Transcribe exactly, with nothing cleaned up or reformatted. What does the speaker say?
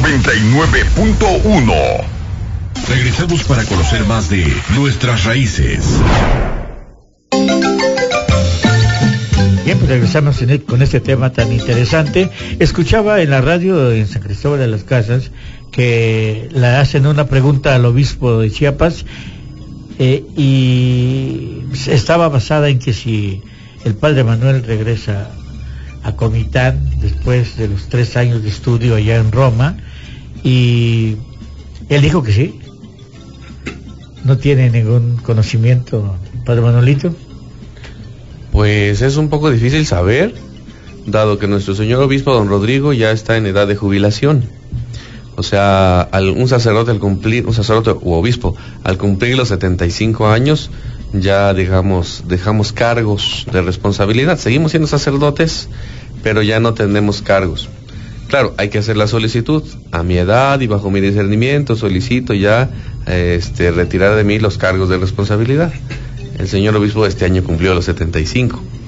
noventa y nueve punto uno. Regresamos para conocer más de nuestras raíces. Bien, pues regresamos con este tema tan interesante. Escuchaba en la radio en San Cristóbal de las Casas que le hacen una pregunta al obispo de Chiapas eh, y estaba basada en que si el padre Manuel regresa a Comitán después de los tres años de estudio allá en Roma, y él dijo que sí. ¿No tiene ningún conocimiento, padre Manuelito? Pues es un poco difícil saber, dado que nuestro señor obispo don Rodrigo ya está en edad de jubilación. O sea, al, un sacerdote al cumplir, un sacerdote u obispo, al cumplir los setenta y cinco años, ya digamos, dejamos cargos de responsabilidad. Seguimos siendo sacerdotes, pero ya no tenemos cargos. Claro, hay que hacer la solicitud. A mi edad y bajo mi discernimiento solicito ya este, retirar de mí los cargos de responsabilidad. El señor obispo este año cumplió los setenta y cinco.